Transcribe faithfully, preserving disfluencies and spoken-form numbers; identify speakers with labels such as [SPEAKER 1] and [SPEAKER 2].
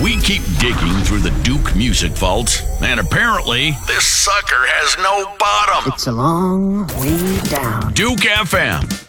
[SPEAKER 1] We keep digging through the Duke music vault, and apparently, this sucker has no bottom.
[SPEAKER 2] It's a long way down.
[SPEAKER 1] Duke F M.